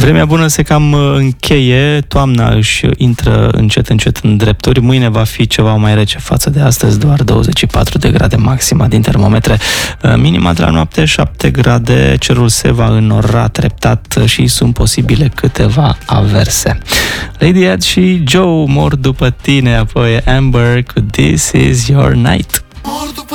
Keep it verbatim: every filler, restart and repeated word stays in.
Vremea bună se cam încheie, toamna își intră încet, încet în drepturi. Mâine va fi ceva mai rece față de astăzi, doar douăzeci și patru de grade maxima din termometre. Minima de la noapte șapte grade, cerul se va înora treptat și sunt posibile câteva averse. Lady Ed și Joe mor după tine, apoi Amber cu This Is Your Night.